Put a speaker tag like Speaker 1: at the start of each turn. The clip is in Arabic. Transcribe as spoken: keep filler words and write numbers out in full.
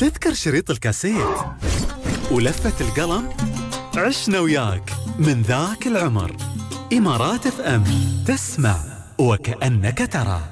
Speaker 1: تذكر شريط الكاسيت ولفة القلم؟ عشنا وياك من ذاك العمر. إمارات اف ام، تسمع وكأنك ترى.